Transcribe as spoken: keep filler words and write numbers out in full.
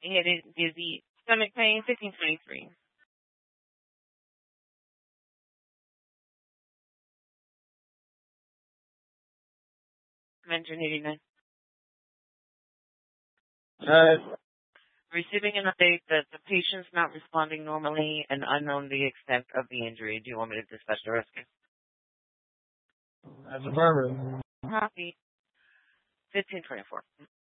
Head dizzy, stomach pain, fifteen twenty-three. Mention eighty-nine. Uh, Receiving an update that the patient's not responding normally and unknown the extent of the injury. Do you want me to dispatch the rescue? That's affirmative. Copy. fifteen twenty-four.